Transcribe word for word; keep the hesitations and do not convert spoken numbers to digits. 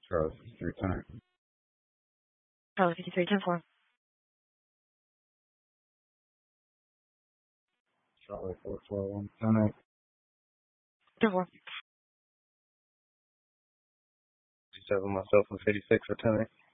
Charlie fifty-three ten. Charlie fifty-three ten four. Charlie four twelve one ten eight. ten four. Seven myself and fifty-six for ten eight.